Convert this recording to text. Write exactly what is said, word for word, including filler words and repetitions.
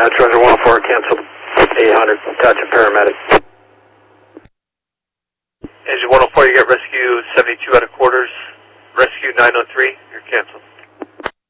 That's Roger one oh four, cancel eight hundred, touch a paramedic. Engine one oh four, you get rescue seventy-two out of quarters.